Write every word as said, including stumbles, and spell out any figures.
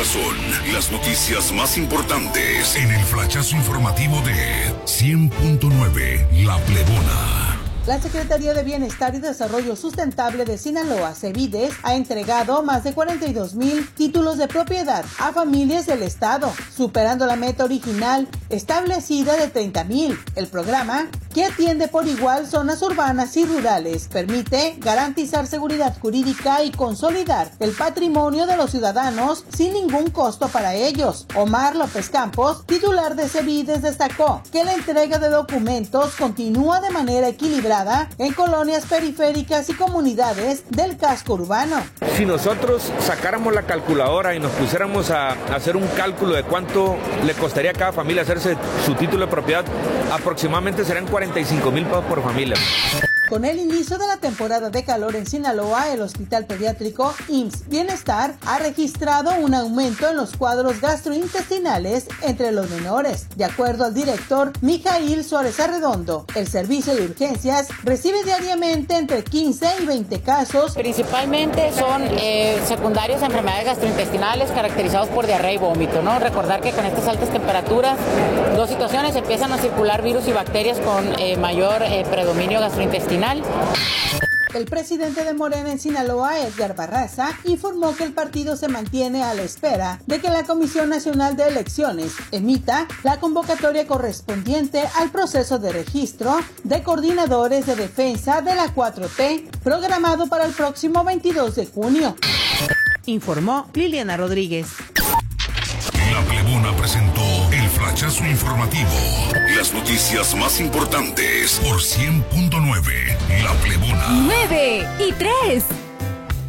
Son las noticias más importantes en el flachazo informativo de cien punto nueve La Plebona. La Secretaría de Bienestar y Desarrollo Sustentable de Sinaloa, Cevides, ha entregado más de cuarenta y dos mil títulos de propiedad a familias del estado, superando la meta original establecida de treinta mil. El programa, que atiende por igual zonas urbanas y rurales, permite garantizar seguridad jurídica y consolidar el patrimonio de los ciudadanos sin ningún costo para ellos. Omar López Campos, titular de Cevides, destacó que la entrega de documentos continúa de manera equilibrada en colonias periféricas y comunidades del casco urbano. Si nosotros sacáramos la calculadora y nos pusiéramos a hacer un cálculo de cuánto le costaría a cada familia hacerse su título de propiedad, aproximadamente serían cuarenta y cinco mil pesos por familia. Con el inicio de la temporada de calor en Sinaloa, el Hospital Pediátrico I M S S Bienestar ha registrado un aumento en los cuadros gastrointestinales entre los menores. De acuerdo al director Mijail Suárez Arredondo, el servicio de urgencias recibe diariamente entre quince y veinte casos. Principalmente son eh, secundarios a enfermedades gastrointestinales caracterizados por diarrea y vómito, ¿no? Recordar que con estas altas temperaturas, dos situaciones: empiezan a circular virus y bacterias con eh, mayor eh, predominio gastrointestinal. El presidente de Morena en Sinaloa, Edgar Barraza, informó que el partido se mantiene a la espera de que la Comisión Nacional de Elecciones emita la convocatoria correspondiente al proceso de registro de coordinadores de defensa de la cuatro T, programado para el próximo veintidós de junio. Informó Liliana Rodríguez. La Plebona presentó el flachazo informativo. Las noticias más importantes por cien punto nueve La Plebona. nueve y tres.